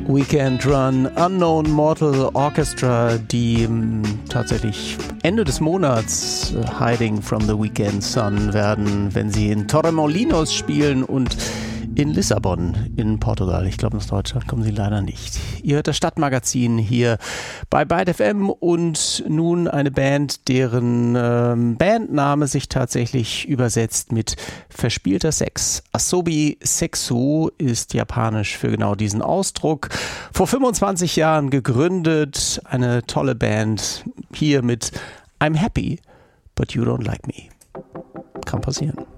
Weekend Run, Unknown Mortal Orchestra, die tatsächlich Ende des Monats Hiding from the Weekend Sun werden, wenn sie in Torremolinos spielen und in Lissabon in Portugal. Ich glaube, nach Deutschland kommen sie leider nicht. Ihr hört das Stadtmagazin hier bei Byte FM und nun eine Band, deren Bandname sich tatsächlich übersetzt mit verspielter Sex. Asobi Sexu ist japanisch für genau diesen Ausdruck. Vor 25 Jahren gegründet, eine tolle Band hier mit I'm Happy, but you don't like me. Kann passieren.